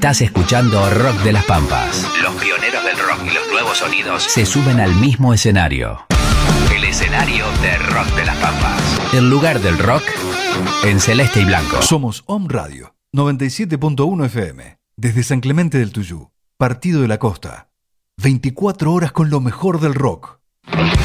Estás escuchando Rock de las Pampas. Los pioneros del rock y los nuevos sonidos se suben al mismo escenario. El escenario de Rock de las Pampas. El lugar del rock en celeste y blanco. Somos Om Radio 97.1 FM. Desde San Clemente del Tuyú, Partido de la Costa. 24 horas con lo mejor del rock.